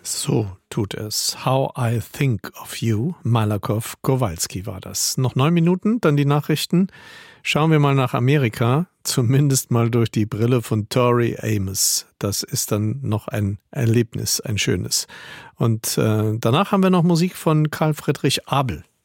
So tut es. How I Think of You, Malakow Kowalski war das. Noch 9 Minuten, dann die Nachrichten. Schauen wir mal nach Amerika, zumindest mal durch die Brille von Tori Amos. Das ist dann noch ein Erlebnis, ein schönes. Und danach haben wir noch Musik von Karl Friedrich Abel.